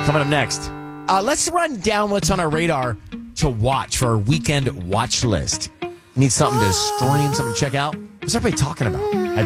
Coming up next, let's run down what's on our radar to watch for our weekend watch list. Need something to stream, something to check out? What's everybody talking about?